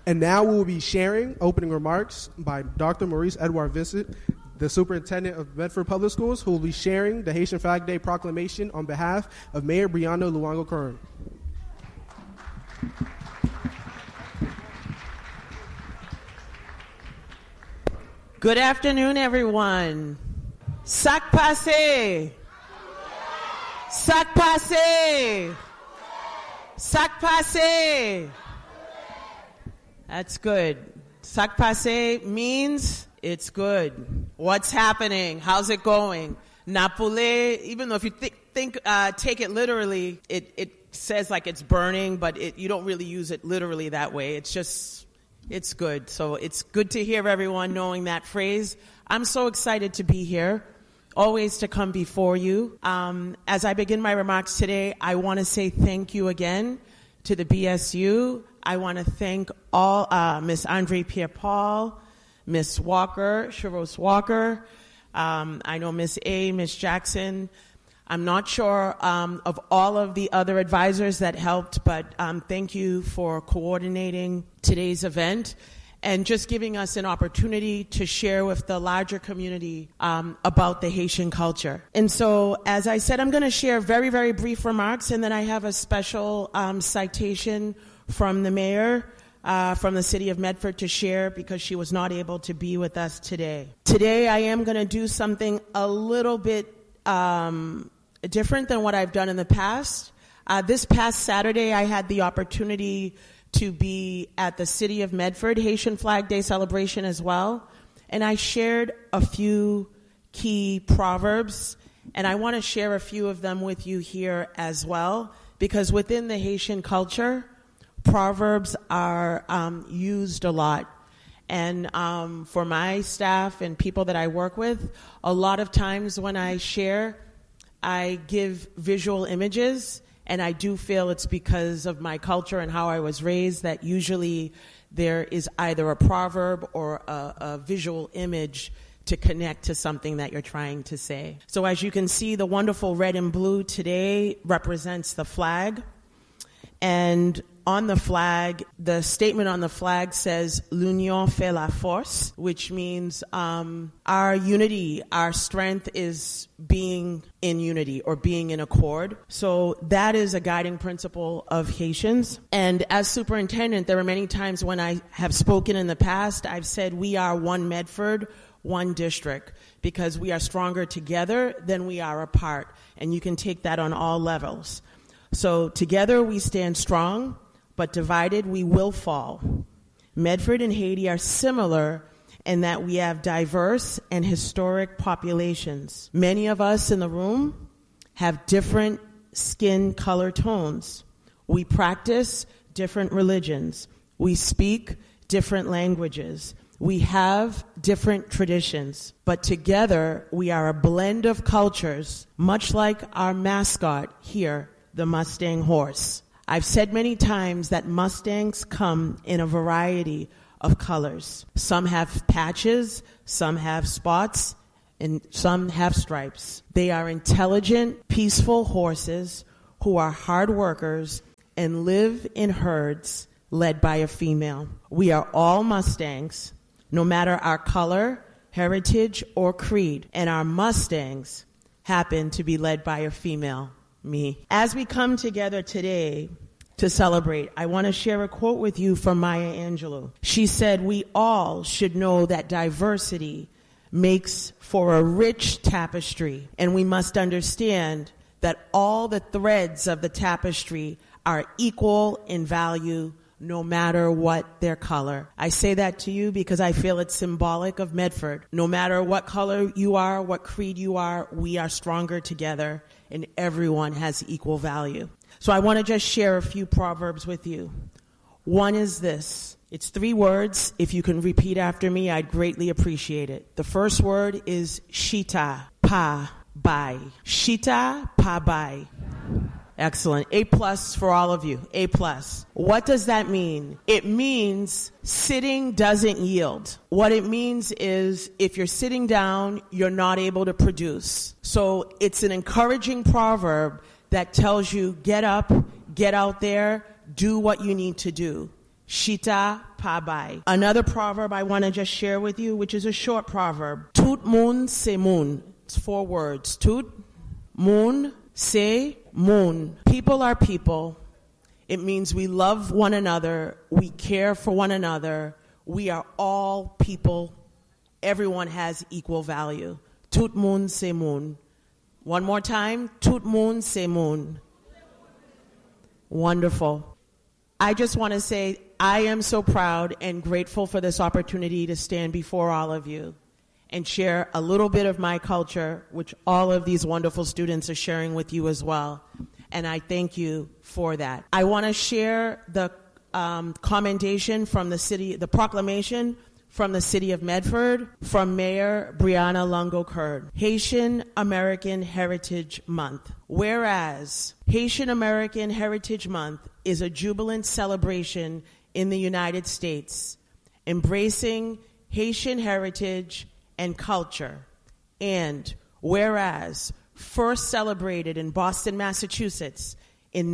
And now we will be sharing opening remarks by Dr. Maurice Edouard Vincent, the Superintendent of Medford Public Schools, who will be sharing the Haitian Flag Day proclamation on behalf of Mayor Brianna Luongo-Curran. Good afternoon, everyone. Sac passe. Sac passe. Sac passe. That's good. Sac passe means it's good. What's happening? How's it going? Napule, even though if you take it literally, it says like it's burning, but you don't really use it literally that way. It's good. So it's good to hear everyone knowing that phrase. I'm so excited to be here, always to come before you. As I begin my remarks today, I want to say thank you again to the BSU. I want to thank all Miss Andre Pierre-Paul, Miss Walker, Sharose Walker. I know Miss A, Miss Jackson. I'm not sure of all of the other advisors that helped, but thank you for coordinating today's event and just giving us an opportunity to share with the larger community about the Haitian culture. And so, as I said, I'm going to share very, very brief remarks, and then I have a special citation from the mayor from the city of Medford to share because she was not able to be with us today. Today, I am going to do something a little bit different than what I've done in the past. This past Saturday, I had the opportunity to be at the City of Medford Haitian Flag Day celebration as well, and I shared a few key proverbs, and I want to share a few of them with you here as well, because within the Haitian culture, proverbs are used a lot. And for my staff and people that I work with, a lot of times when I share, I give visual images, and I do feel it's because of my culture and how I was raised that usually there is either a proverb or a visual image to connect to something that you're trying to say. So as you can see, the wonderful red and blue today represents the flag. And on the flag, the statement on the flag says, "L'union fait la force," which means our unity, our strength is being in unity or being in accord. So that is a guiding principle of Haitians. And as superintendent, there are many times when I have spoken in the past, I've said we are one Medford, one district, because we are stronger together than we are apart. And you can take that on all levels. So together we stand strong, but divided we will fall. Medford and Haiti are similar in that we have diverse and historic populations. Many of us in the room have different skin color tones. We practice different religions. We speak different languages. We have different traditions. But together we are a blend of cultures, much like our mascot here, the Mustang horse. I've said many times that Mustangs come in a variety of colors. Some have patches, some have spots, and some have stripes. They are intelligent, peaceful horses who are hard workers and live in herds led by a female. We are all Mustangs, no matter our color, heritage, or creed, and our Mustangs happen to be led by a female. Me. As we come together today to celebrate, I want to share a quote with you from Maya Angelou. She said, "We all should know that diversity makes for a rich tapestry, and we must understand that all the threads of the tapestry are equal in value, no matter what their color." I say that to you because I feel it's symbolic of Medford. No matter what color you are, what creed you are, we are stronger together, and everyone has equal value. So I want to just share a few proverbs with you. One is this. It's 3 words. If you can repeat after me, I'd greatly appreciate it. The first word is shita pa bai. Shita pa bai. Excellent. A+ for all of you. A+. What does that mean? It means sitting doesn't yield. What it means is if you're sitting down, you're not able to produce. So it's an encouraging proverb that tells you get up, get out there, do what you need to do. Shita Pabai. Another proverb I want to just share with you, which is a short proverb. Tout moun se moun. It's 4 words. Tout moun se moun. People are people. It means we love one another. We care for one another. We are all people. Everyone has equal value. Tout moun se moun. One more time. Tout moun se moun. Wonderful. I just want to say I am so proud and grateful for this opportunity to stand before all of you and share a little bit of my culture, which all of these wonderful students are sharing with you as well. And I thank you for that. I want to share the commendation from the city, the proclamation from the city of Medford, from Mayor Brianna Lungo-Kern. Haitian American Heritage Month. Whereas Haitian American Heritage Month is a jubilant celebration in the United States, embracing Haitian heritage and culture. And whereas first celebrated in Boston, Massachusetts in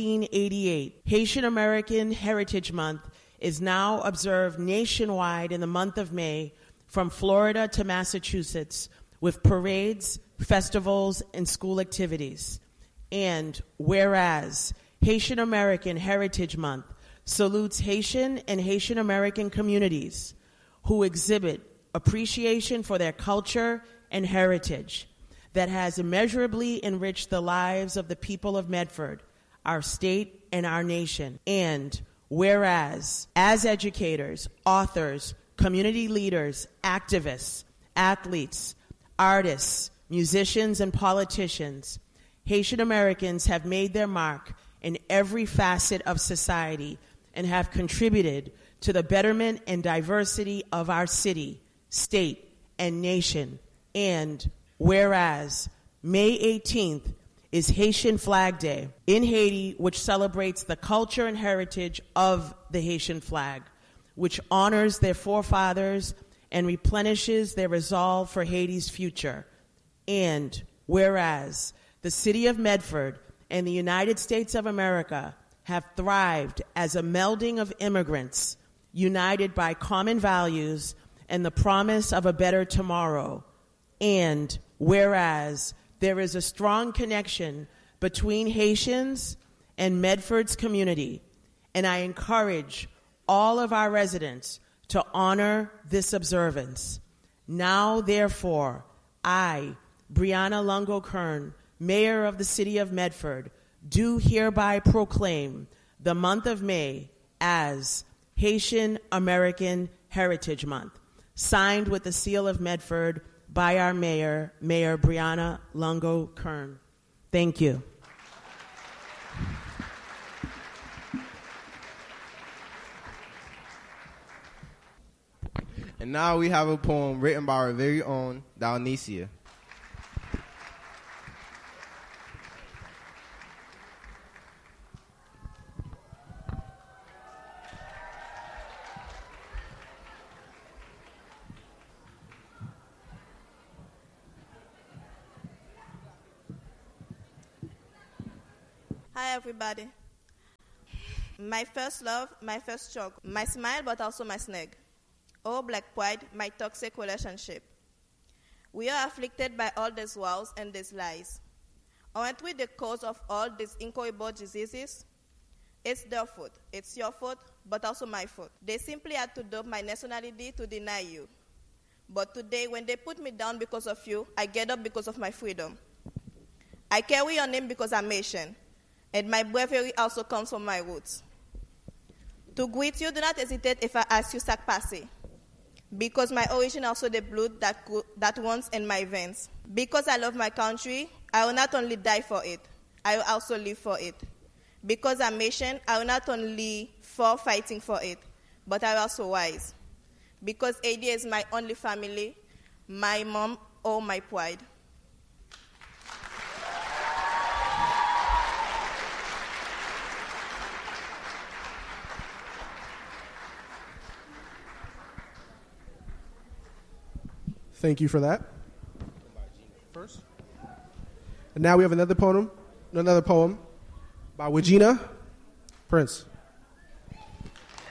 1988, Haitian American Heritage Month is now observed nationwide in the month of May, from Florida to Massachusetts, with parades, festivals, and school activities. And whereas Haitian American Heritage Month salutes Haitian and Haitian American communities who exhibit appreciation for their culture and heritage that has immeasurably enriched the lives of the people of Medford, our state, and our nation. And whereas, as educators, authors, community leaders, activists, athletes, artists, musicians, and politicians, Haitian Americans have made their mark in every facet of society and have contributed to the betterment and diversity of our city, state, and nation. And whereas May 18th is Haitian Flag Day in Haiti, which celebrates the culture and heritage of the Haitian flag, which honors their forefathers and replenishes their resolve for Haiti's future. And whereas the city of Medford and the United States of America have thrived as a melding of immigrants, united by common values and the promise of a better tomorrow. And whereas there is a strong connection between Haitians and Medford's community, and I encourage all of our residents to honor this observance. Now, therefore, I, Brianna Lungo-Kern, Mayor of the City of Medford, do hereby proclaim the month of May as Haitian American Heritage Month, signed with the seal of Medford by our mayor, Mayor Brianna Lungo-Kern. Thank you. And now we have a poem written by our very own Dalnesia. Hi, everybody. My first love, my first shock, my smile, but also my snag. Oh, Black Pride, my toxic relationship. We are afflicted by all these woes and these lies. Aren't we the cause of all these incurable diseases? It's their fault. It's your fault, but also my fault. They simply had to dope my nationality to deny you. But today, when they put me down because of you, I get up because of my freedom. I carry your name because I'm Haitian. And my bravery also comes from my roots. To greet you, do not hesitate if I ask you sac passe, because my origin also the blood that runs in my veins. Because I love my country, I will not only die for it, I will also live for it. Because I'm Haitian, I will not only for fighting for it, but I will also rise. Because Haiti is my only family, my mom, or my pride. Thank you for that. First. And now we have another poem by Wagina Prince.